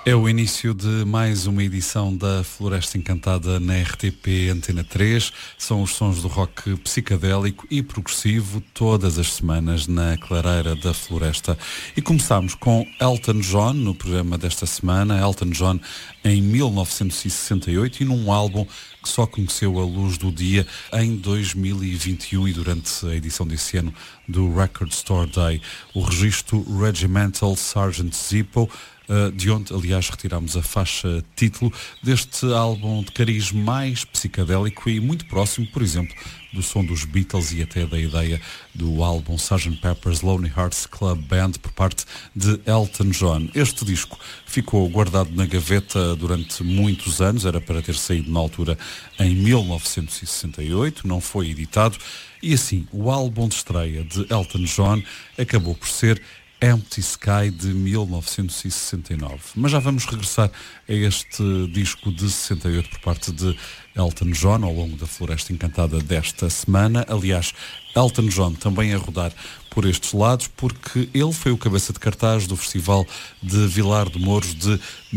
É o início de mais uma edição da Floresta Encantada na RTP Antena 3. São os sons do rock psicadélico e progressivo todas as semanas na clareira da floresta. E começámos com Elton John no programa desta semana. Elton John em 1968 e num álbum que só conheceu a luz do dia em 2021 e durante a edição desse ano do Record Store Day. O registro Regimental Sgt. Zippo, de onde, aliás, retiramos a faixa título deste álbum de cariz mais psicadélico e muito próximo, por exemplo, do som dos Beatles e até da ideia do álbum Sgt. Pepper's Lonely Hearts Club Band por parte de Elton John. Este disco ficou guardado na gaveta durante muitos anos, era para ter saído na altura em 1968, não foi editado e assim o álbum de estreia de Elton John acabou por ser Empty Sky de 1969. Mas já vamos regressar a este disco de 68 por parte de Elton John ao longo da Floresta Encantada desta semana. Aliás, Elton John também a rodar por estes lados, porque ele foi o cabeça de cartaz do Festival de Vilar de Mouros de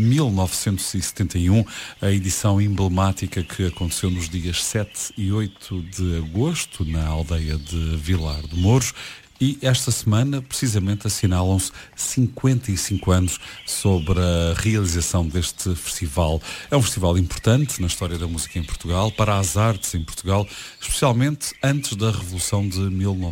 1971, a edição emblemática que aconteceu nos dias 7 e 8 de agosto na aldeia de Vilar de Mouros. E esta semana, precisamente, assinalam-se 55 anos sobre a realização deste festival. É um festival importante na história da música em Portugal, para as artes em Portugal, especialmente antes da Revolução de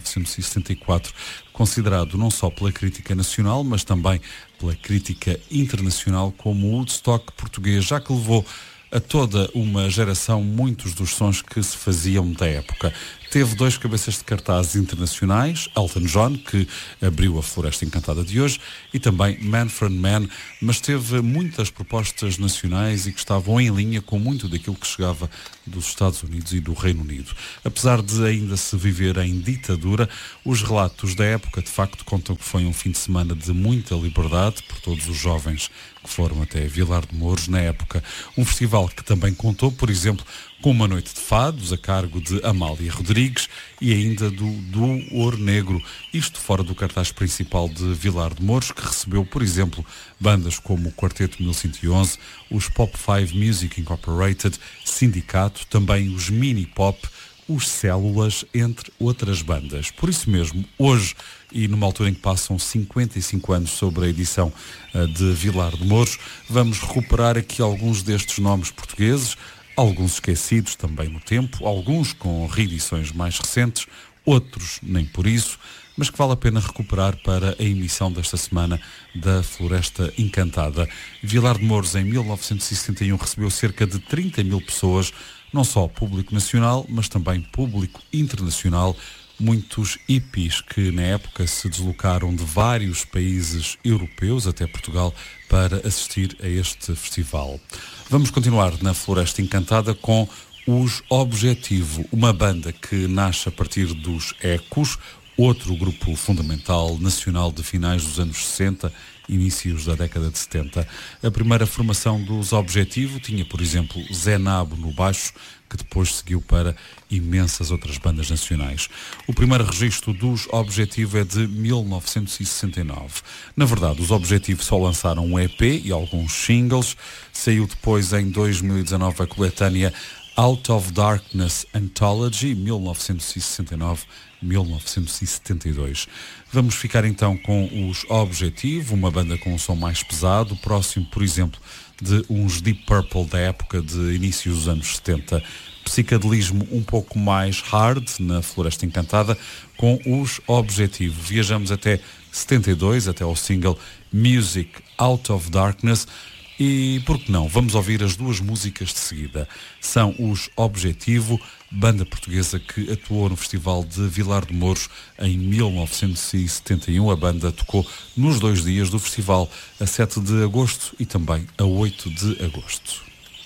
1974, considerado não só pela crítica nacional, mas também pela crítica internacional como o Woodstock português, já que levou a toda uma geração muitos dos sons que se faziam da época. Teve 2 cabeças de cartaz internacionais, Elton John, que abriu a Floresta Encantada de hoje, e também Manfred Mann, mas teve muitas propostas nacionais e que estavam em linha com muito daquilo que chegava dos Estados Unidos e do Reino Unido. Apesar de ainda se viver em ditadura, os relatos da época de facto contam que foi um fim de semana de muita liberdade por todos os jovens que foram até Vilar de Mouros na época. Um festival que também contou, por exemplo, com uma noite de fados a cargo de Amália Rodrigues e ainda do Ouro Negro, isto fora do cartaz principal de Vilar de Mouros, que recebeu, por exemplo, bandas como o Quarteto 1111, os Pop 5 Music Incorporated, Sindicato, também os Mini Pop, os Células, entre outras bandas. Por isso mesmo, hoje, e numa altura em que passam 55 anos sobre a edição de Vilar de Mouros, vamos recuperar aqui alguns destes nomes portugueses, alguns esquecidos também no tempo, alguns com reedições mais recentes, outros nem por isso, mas que vale a pena recuperar para a emissão desta semana da Floresta Encantada. Vilar de Mouros, em 1971, recebeu cerca de 30 mil pessoas, não só público nacional, mas também público internacional, muitos hippies que na época se deslocaram de vários países europeus até Portugal para assistir a este festival. Vamos continuar na Floresta Encantada com os Objetivo, uma banda que nasce a partir dos Ecos, outro grupo fundamental nacional de finais dos anos 60, inícios da década de 70. A primeira formação dos Objetivo tinha, por exemplo, Zé Nabo no baixo, que depois seguiu para imensas outras bandas nacionais. O primeiro registro dos Objetivo é de 1969. Na verdade, os Objetivo só lançaram um EP e alguns singles. Saiu depois, em 2019, a coletânea Out of Darkness Anthology, 1969-1972. Vamos ficar então com os Objetivo, uma banda com um som mais pesado, próximo, por exemplo, de uns Deep Purple da época de inícios dos anos 70. Psicadelismo um pouco mais hard na Floresta Encantada com os Objetivo. Viajamos até 72, até ao single Music Out of Darkness. E, por que não, vamos ouvir as 2 músicas de seguida. São os Objetivo, banda portuguesa que atuou no Festival de Vilar de Mouros em 1971. A banda tocou nos 2 dias do festival, a 7 de agosto e também a 8 de agosto.